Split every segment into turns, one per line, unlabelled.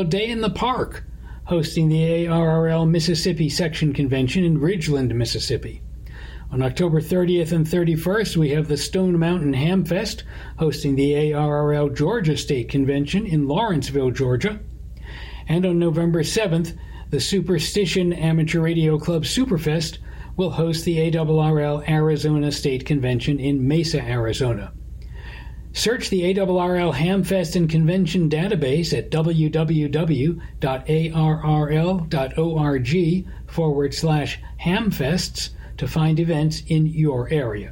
Day in the Park, hosting the ARRL Mississippi Section Convention in Ridgeland, Mississippi. On October 30th and 31st, we have the Stone Mountain Hamfest, hosting the ARRL Georgia State Convention in Lawrenceville, Georgia. And on November 7th, the Superstition Amateur Radio Club Superfest will host the ARRL Arizona State Convention in Mesa, Arizona. Search the ARRL Hamfest and Convention database at www.arrl.org/hamfests to find events in your area.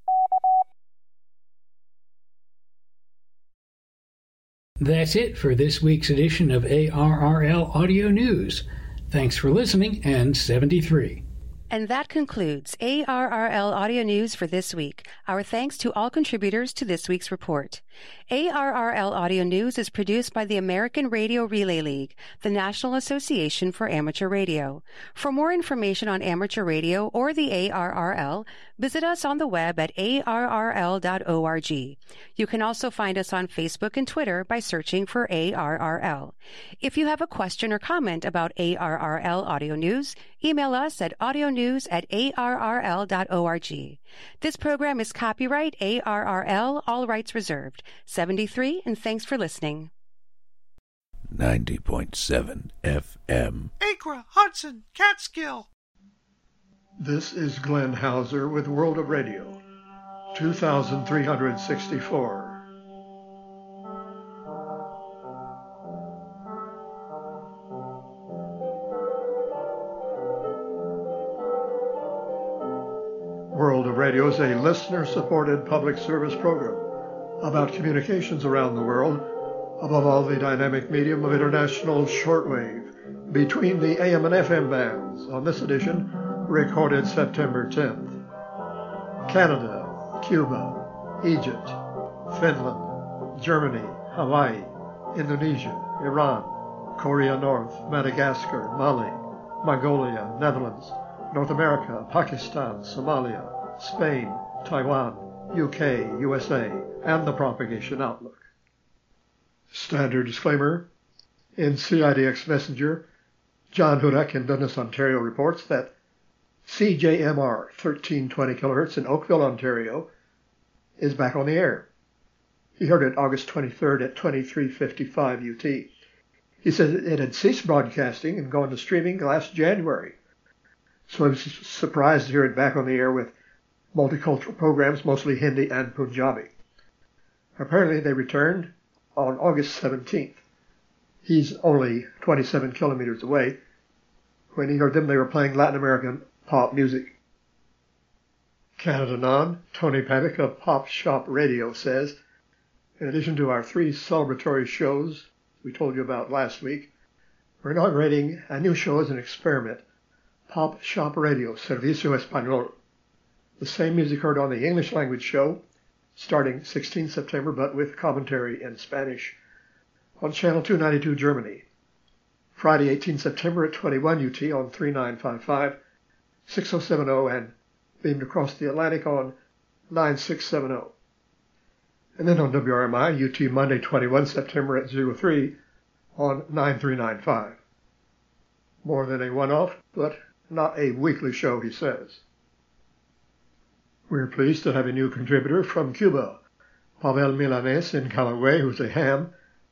That's it for this week's edition of ARRL Audio News. Thanks for listening, and 73.
And that concludes ARRL Audio News for this week. Our thanks to all contributors to this week's report. ARRL Audio News is produced by the American Radio Relay League, the National Association for Amateur Radio. For more information on amateur radio or the ARRL, visit us on the web at arrl.org. You can also find us on Facebook and Twitter by searching for ARRL. If you have a question or comment about ARRL Audio News, email us at audionews@arrl.org. This program is copyright ARRL, all rights reserved. 73, and thanks for listening.
90.7 FM.
Acra, Hudson, Catskill.
This is Glenn Hauser with World of Radio, 2364. World of Radio is a listener-supported public service program about communications around the world, above all the dynamic medium of international shortwave, between the AM and FM bands. On this edition, recorded September 10th. Canada, Cuba, Egypt, Finland, Germany, Hawaii, Indonesia, Iran, Korea North, Madagascar, Mali, Mongolia, Netherlands, North America, Pakistan, Somalia, Spain, Taiwan, UK, USA, and the Propagation Outlook. Standard disclaimer. In CIDX Messenger, John Hudak in Dundas, Ontario reports that CJMR 1320 kHz in Oakville, Ontario is back on the air. He heard it August 23rd at 23:55 UT. He said it had ceased broadcasting and gone to streaming last January. So I was surprised to hear it back on the air with multicultural programs, mostly Hindi and Punjabi. Apparently they returned on August 17th. He's only 27 kilometers away. When he heard them, they were playing Latin American pop music. Canada Non, Tony Panic of Pop Shop Radio says, in addition to our 3 celebratory shows we told you about last week, we're inaugurating a new show as an experiment, Pop Shop Radio, Servicio Español. The same music heard on the English language show, starting 16 September, but with commentary in Spanish, on Channel 292 Germany. Friday, 18 September at 21 UT on 3955, 6070, and beamed across the Atlantic on 9670. And then on WRMI, UT Monday, 21 September at 03 on 9395. More than a one-off, but not a weekly show, he says. We're pleased to have a new contributor from Cuba, Pavel Milanes in Callaway, who's a ham,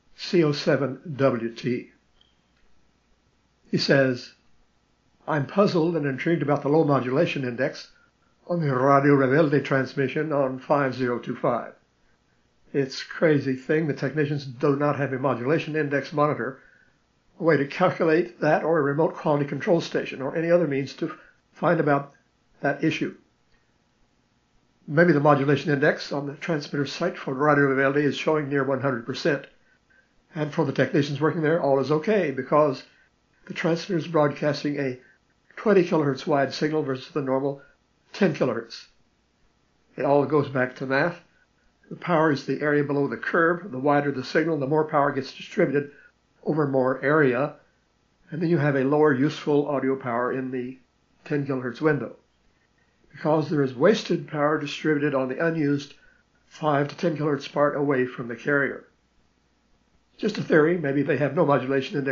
CO7WT. He says, I'm puzzled and intrigued about the low modulation index on the Radio Rebelde transmission on 5025. It's a crazy thing. The technicians do not have a modulation index monitor, a way to calculate that, or a remote quality control station, or any other means to find about that issue. Maybe the modulation index on the transmitter site for Radio Rebelde is showing near 100%. And for the technicians working there, all is okay, because the transmitter is broadcasting a 20 kilohertz wide signal versus the normal 10 kilohertz. It all goes back to math. The power is the area below the curve. The wider the signal, the more power gets distributed over more area. And then you have a lower useful audio power in the 10 kilohertz window. Because there is wasted power distributed on the unused 5 to 10 kilohertz part away from the carrier. Just a theory. Maybe they have no modulation index